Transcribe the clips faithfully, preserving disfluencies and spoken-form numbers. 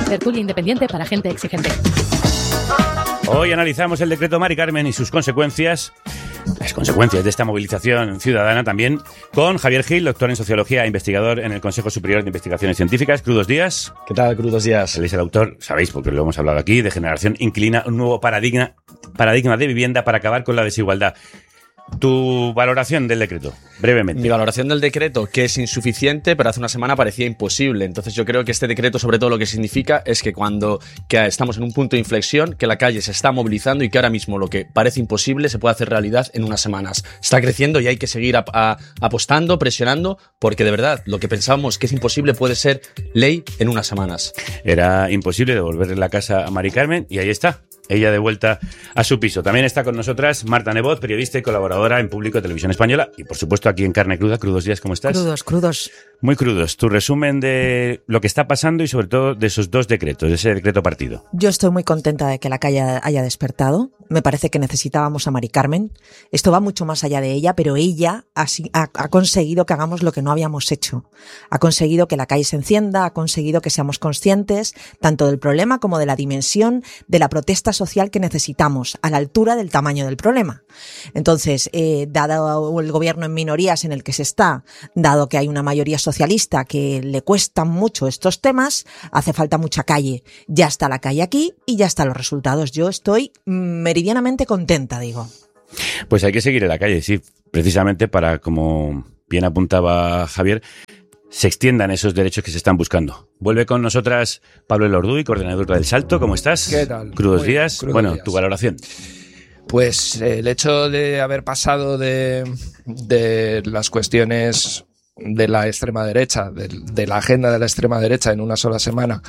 Tertulia independiente para gente exigente. Hoy analizamos el decreto Mari Carmen y sus consecuencias, las consecuencias de esta movilización ciudadana también, con Javier Gil, doctor en Sociología e investigador en el Consejo Superior de Investigaciones Científicas. Crudos días. ¿Qué tal, crudos días? Él es el autor, sabéis, porque lo hemos hablado aquí, de Generación Inclina, un nuevo paradigma, paradigma de vivienda para acabar con la desigualdad. Tu valoración del decreto, brevemente. Mi valoración del decreto, que es insuficiente, pero hace una semana parecía imposible. Entonces yo creo que este decreto, sobre todo lo que significa, es que cuando que estamos en un punto de inflexión, que la calle se está movilizando y que ahora mismo lo que parece imposible se puede hacer realidad en unas semanas. Está creciendo y hay que seguir a, a, apostando, presionando, porque de verdad, lo que pensábamos que es imposible puede ser ley en unas semanas. Era imposible devolverle la casa a Mari Carmen y ahí está. Ella de vuelta a su piso. También está con nosotras Marta Nebot, periodista y colaboradora en Público de Televisión Española. Y por supuesto aquí en Carne Cruda. Crudos días, ¿cómo estás? Crudos, crudos. Muy crudos. Tu resumen de lo que está pasando y sobre todo de esos dos decretos, de ese decreto partido. Yo estoy muy contenta de que la calle haya despertado. Me parece que necesitábamos a Mari Carmen. Esto va mucho más allá de ella, pero ella ha, ha, ha conseguido que hagamos lo que no habíamos hecho. Ha conseguido que la calle se encienda, ha conseguido que seamos conscientes tanto del problema como de la dimensión de la protesta social que necesitamos, a la altura del tamaño del problema. Entonces, eh, dado el gobierno en minorías en el que se está, dado que hay una mayoría socialista que le cuestan mucho estos temas, hace falta mucha calle. Ya está la calle aquí y ya están los resultados. Yo estoy meridianamente contenta, digo. Pues hay que seguir en la calle, sí, precisamente para, como bien apuntaba Javier, se extiendan esos derechos que se están buscando. Vuelve con nosotras Pablo Elorduy, coordinador del Salto. ¿Cómo estás? ¿Qué tal? Crudos Muy días. crudos bueno, días. Tu valoración. Pues eh, el hecho de haber pasado de, de las cuestiones de la extrema derecha, de, de la agenda de la extrema derecha en una sola semana,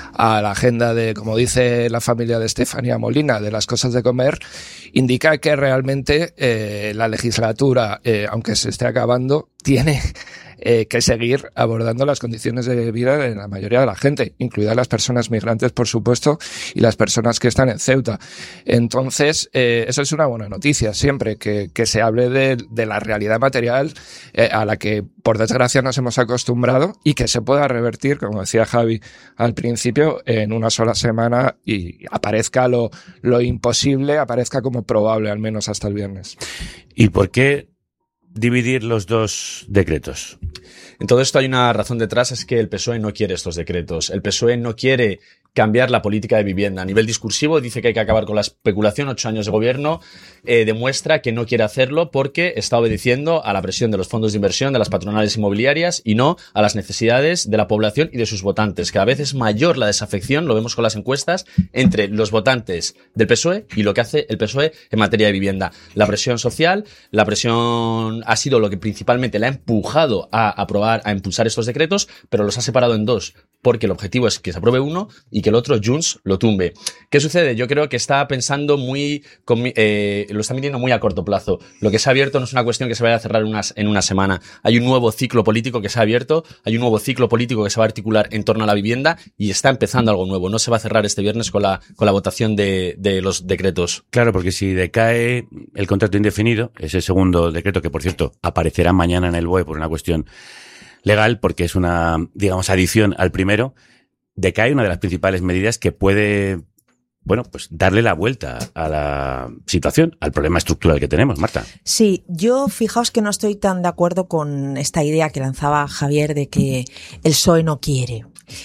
a la agenda de, como dice la familia de Estefanía Molina, de las cosas de comer, indica que realmente eh, la legislatura, eh, aunque se esté acabando, tiene eh, que seguir abordando las condiciones de vida de la mayoría de la gente, incluidas las personas migrantes, por supuesto, y las personas que están en Ceuta. Entonces, eh, eso es una buena noticia, siempre que, que se hable de, de la realidad material eh, a la que, por desgracia, nos hemos acostumbrado y que se pueda revertir, como decía Javi al principio, en una sola semana y aparezca lo, lo imposible, aparezca como probable, al menos hasta el viernes. ¿Y por qué dividir los dos decretos? En todo esto hay una razón detrás, es que el P S O E no quiere estos decretos. El P S O E no quiere cambiar la política de vivienda. A nivel discursivo dice que hay que acabar con la especulación. Ocho años de gobierno eh, demuestra que no quiere hacerlo porque está obedeciendo a la presión de los fondos de inversión, de las patronales inmobiliarias y no a las necesidades de la población y de sus votantes. Cada vez es mayor la desafección, lo vemos con las encuestas, entre los votantes del P S O E y lo que hace el P S O E en materia de vivienda. La presión social, la presión ha sido lo que principalmente le ha empujado a aprobar, a impulsar estos decretos, pero los ha separado en dos, porque el objetivo es que se apruebe uno y que el otro, Junts, lo tumbe. ¿Qué sucede? Yo creo que está pensando muy, eh, lo está midiendo muy a corto plazo. Lo que se ha abierto no es una cuestión que se vaya a cerrar unas, en una semana. Hay un nuevo ciclo político que se ha abierto, hay un nuevo ciclo político que se va a articular en torno a la vivienda y está empezando algo nuevo. No se va a cerrar este viernes con la, con la votación de, de los decretos. Claro, porque si decae el contrato indefinido, ese segundo decreto que, por cierto, aparecerá mañana en el B O E por una cuestión legal, porque es una, digamos, adición al primero, decae una de las principales medidas que puede, bueno, pues darle la vuelta a la situación, al problema estructural que tenemos, Marta. Sí, yo fijaos que no estoy tan de acuerdo con esta idea que lanzaba Javier de que el P S O E no quiere.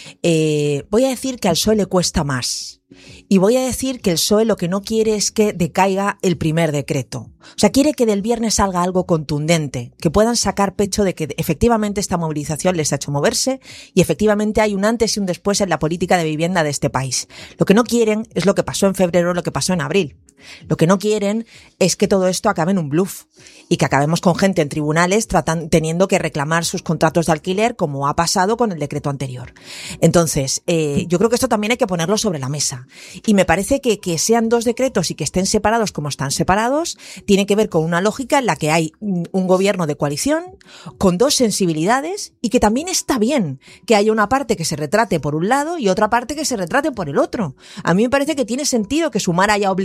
Eh, voy a decir que al P S O E le cuesta más. Y voy a decir que el P S O E lo que no quiere es que decaiga el primer decreto. O sea, quiere que del viernes salga algo contundente, que puedan sacar pecho de que efectivamente esta movilización les ha hecho moverse y efectivamente hay un antes y un después en la política de vivienda de este país. Lo que no quieren es lo que pasó en febrero, lo que pasó en abril. Lo que no quieren es que todo esto acabe en un bluff y que acabemos con gente en tribunales tratan, teniendo que reclamar sus contratos de alquiler como ha pasado con el decreto anterior. Entonces, eh, yo creo que esto también hay que ponerlo sobre la mesa. Y me parece que que sean dos decretos y que estén separados como están separados tiene que ver con una lógica en la que hay un gobierno de coalición con dos sensibilidades y que también está bien que haya una parte que se retrate por un lado y otra parte que se retrate por el otro. A mí me parece que tiene sentido que Sumar haya obligado al gobierno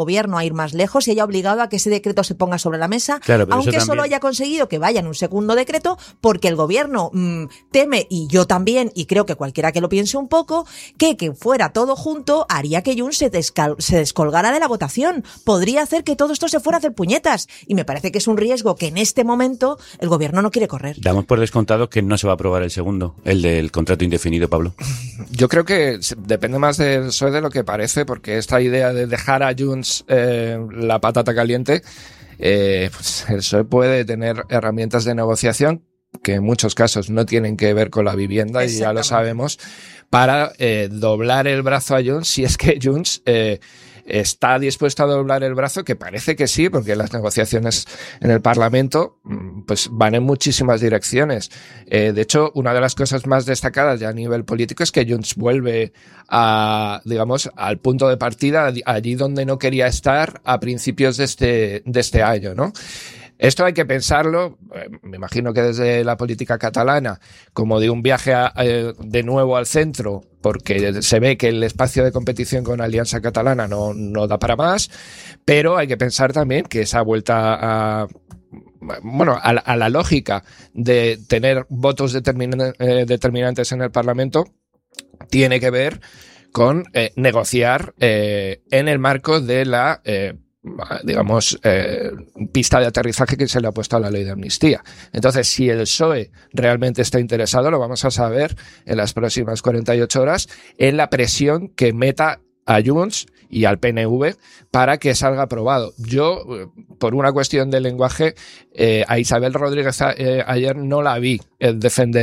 gobierno a ir más lejos y haya obligado a que ese decreto se ponga sobre la mesa, claro, aunque también... solo haya conseguido que vaya en un segundo decreto, porque el gobierno mmm, teme, y yo también, y creo que cualquiera que lo piense un poco, que que fuera todo junto haría que Junts se, descal- se descolgara de la votación. Podría hacer que todo esto se fuera a hacer puñetas. Y me parece que es un riesgo que en este momento el gobierno no quiere correr. Damos por descontado que no se va a aprobar el segundo, el del contrato indefinido, Pablo. Yo creo que depende más del P S O E de lo que parece, porque esta idea de dejar a Junts eh, la patata caliente, eh, pues el P S O E puede tener herramientas de negociación que en muchos casos no tienen que ver con la vivienda, y ya lo sabemos, para eh, doblar el brazo a Junts, si es que Junts eh, está dispuesto a doblar el brazo, que parece que sí, porque las negociaciones en el Parlamento pues van en muchísimas direcciones. Eh, de hecho, una de las cosas más destacadas ya a nivel político es que Junts vuelve a, digamos, al punto de partida, allí donde no quería estar a principios de este, de este año, ¿no? Esto hay que pensarlo, eh, me imagino que desde la política catalana, como de un viaje a, eh, de nuevo al centro, porque se ve que el espacio de competición con Alianza Catalana no, no da para más, pero hay que pensar también que esa vuelta a, bueno, a, a la lógica de tener votos determin, eh, determinantes en el Parlamento tiene que ver con eh, negociar eh, en el marco de la eh, digamos, eh, pista de aterrizaje que se le ha puesto a la ley de amnistía. Entonces, si el P S O E realmente está interesado, lo vamos a saber en las próximas cuarenta y ocho horas, en la presión que meta a Junts y al P N V para que salga aprobado. Yo, por una cuestión de lenguaje, eh, a Isabel Rodríguez eh, ayer no la vi eh, defender